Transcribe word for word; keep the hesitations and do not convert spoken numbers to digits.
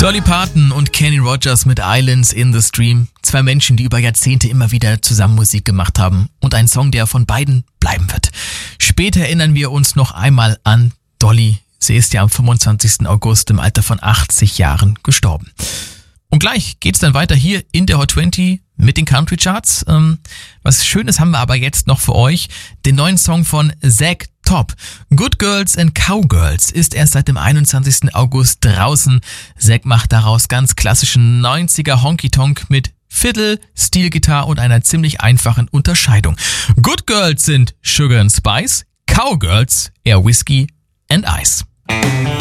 Dolly Parton und Kenny Rogers mit Islands in the Stream. Zwei Menschen, die über Jahrzehnte immer wieder zusammen Musik gemacht haben. Und ein Song, der von beiden bleiben wird. Später erinnern wir uns noch einmal an Dolly. Sie ist ja am fünfundzwanzigsten August im Alter von achtzig Jahren gestorben. Und gleich geht's dann weiter hier in der Hot zwanzig mit den Country Charts. Ähm, was Schönes haben wir aber jetzt noch für euch. Den neuen Song von Zack Top. Good Girls and Cowgirls ist erst seit dem einundzwanzigsten August draußen. Zack macht daraus ganz klassischen neunziger Honky-Tonk mit Fiddle, Steelgitarre und einer ziemlich einfachen Unterscheidung. Good Girls sind Sugar and Spice, Cowgirls eher Whiskey and Ice.